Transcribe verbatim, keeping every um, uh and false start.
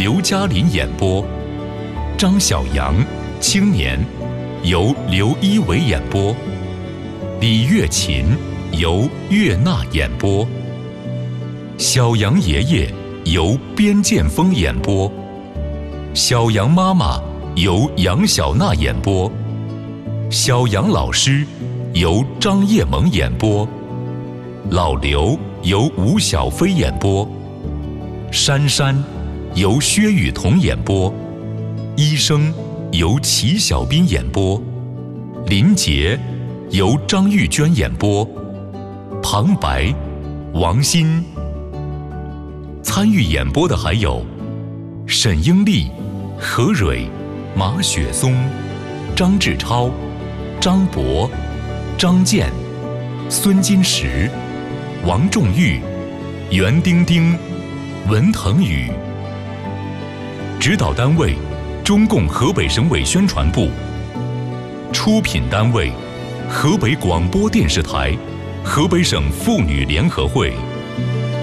刘嘉琳演播；张小杨，青年，由刘一伟演播；李月琴，由岳娜演播；小杨爷爷，由边建峰演播；小杨妈妈，由杨小娜演播；小杨老师，由张叶萌演播；老刘由吴小飞演播；珊珊由薛雨桐演播；医生由齐小斌演播；林杰由张玉娟演播；旁白王鑫。参与演播的还有沈英丽、何蕊、马雪松、张志超、张博、张健、孙金石、王仲玉、袁丁丁、文腾宇。指导单位中共河北省委宣传部。出品单位河北广播电视台、河北省妇女联合会。